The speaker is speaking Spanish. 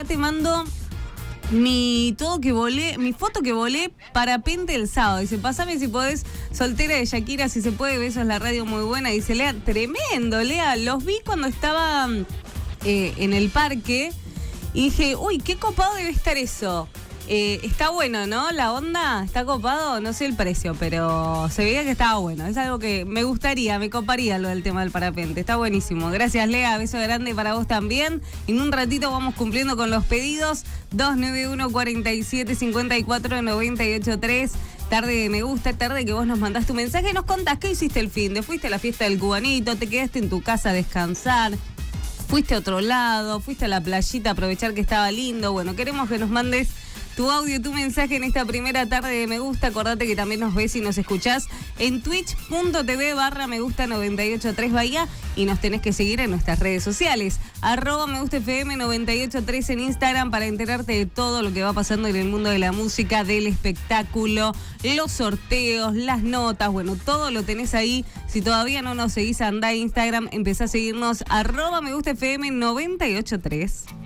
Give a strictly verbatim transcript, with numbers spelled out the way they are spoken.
Te mando mi todo que volé, mi foto que volé parapente el sábado. Dice, pasame si podés, soltera de Shakira, si se puede, besos, la radio muy buena. Dice, Lea, tremendo, Lea. Los vi cuando estaba eh, en el parque y dije, uy, qué copado debe estar eso. Eh, está bueno, ¿no? La onda, está copado, no sé el precio, pero se veía que estaba bueno. Es algo que me gustaría, me coparía lo del tema del parapente. Está buenísimo. Gracias, Lea. Beso grande para vos también. En un ratito vamos cumpliendo con los pedidos. dos nueve uno, cuatro siete, cinco cuatro, nueve ocho tres. Tarde de me gusta, tarde que vos nos mandás tu mensaje y nos contás qué hiciste el fin de. Fuiste a la fiesta del cubanito, te quedaste en tu casa a descansar. Fuiste a otro lado, fuiste a la playita a aprovechar que estaba lindo. Bueno, queremos que nos mandes tu audio, tu mensaje en esta primera tarde de Me Gusta. Acordate que también nos ves y nos escuchás en twitch.tv barra Me Gusta noventa y ocho tres Bahía y nos tenés que seguir en nuestras redes sociales. Arroba Me Gusta F M noventa y ocho tres en Instagram para enterarte de todo lo que va pasando en el mundo de la música, del espectáculo, los sorteos, las notas, bueno, todo lo tenés ahí. Si todavía no nos seguís, andá a Instagram, empezá a seguirnos, arroba Me Gusta F M noventa y ocho tres.